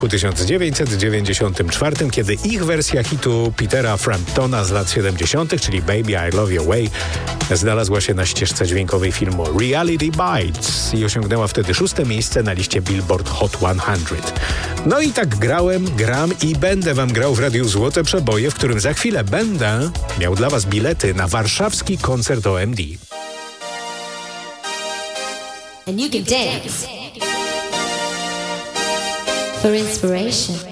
W 1994, kiedy ich wersja hitu Petera Framptona z lat 70., czyli Baby I Love Your Way, znalazła się na ścieżce dźwiękowej filmu Reality Bites i osiągnęła wtedy 6. miejsce na liście Billboard Hot 100. No i tak gram i będę wam grał w Radiu Złote Przeboje, w którym za chwilę będę miał dla was bilety na warszawski koncert OMD. And you can dance for inspiration.